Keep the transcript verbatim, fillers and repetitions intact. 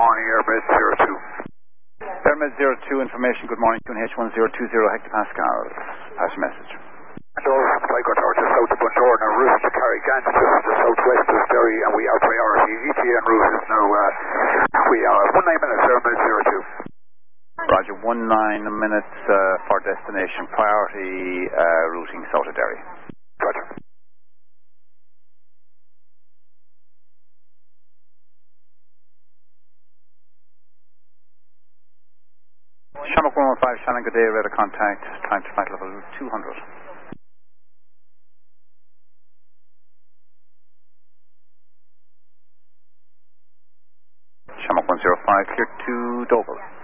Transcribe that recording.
morning, Airmed zero two. Airmed zero two, information, good morning, Q N H one zero two zero hectopascal. Pass your message. Hello, Sligo Tower, just south of Bunjordan, our route to Carrigan, just to the southwest of Derry, and we are priority. E T N route is now, uh, we are one nine minutes, Airmed zero two. Roger, one nine minutes uh, for destination, priority uh, routing south of Derry. Roger. Shamrock one one five, Shannon, good day, radar contact, time to flight level two hundred. Shamrock one zero five, clear to Dover.